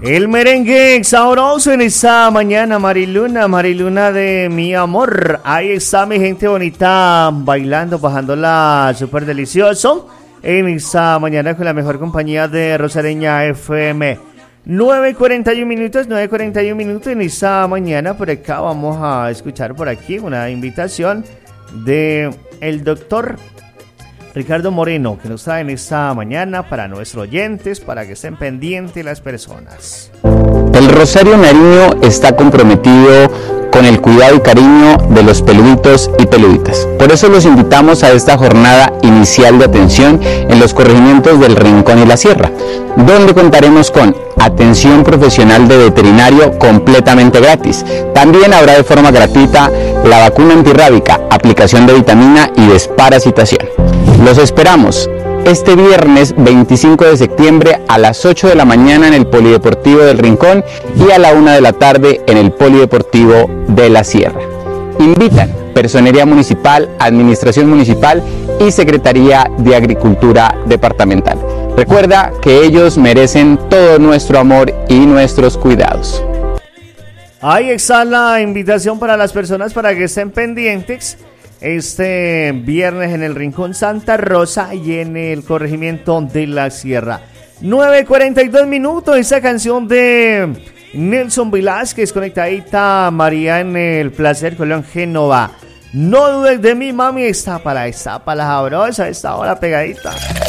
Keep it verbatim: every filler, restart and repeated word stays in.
El merengue sabroso en esta mañana, Mariluna, Mariluna de mi amor. Ahí está mi gente bonita bailando, bajándola súper delicioso en esta mañana con la mejor compañía de Rosareña F M. nueve cuarenta y uno minutos, nueve cuarenta y uno minutos en esta mañana. Por acá vamos a escuchar por aquí una invitación de el doctor Ricardo Moreno, que nos trae en esta mañana para nuestros oyentes, para que estén pendientes las personas. El Rosario Nariño está comprometido con el cuidado y cariño de los peluditos y peluditas. Por eso los invitamos a esta jornada inicial de atención en los corregimientos del Rincón y la Sierra, donde contaremos con atención profesional de veterinario completamente gratis. También habrá de forma gratuita la vacuna antirrábica, aplicación de vitamina y desparasitación. Los esperamos este viernes veinticinco de septiembre a las ocho de la mañana en el Polideportivo del Rincón y a la una de la tarde en el Polideportivo de la Sierra. Invitan Personería Municipal, Administración Municipal y Secretaría de Agricultura Departamental. Recuerda que ellos merecen todo nuestro amor y nuestros cuidados. Ahí está la invitación para las personas para que estén pendientes este viernes en el Rincón Santa Rosa y en el corregimiento de la Sierra. nueve cuarenta y dos minutos, esa canción de Nelson Velázquez, conectadita María en el Placer Colón Génova. No dudes de mí, mami, está para esta, para la sabrosa, esta hora pegadita.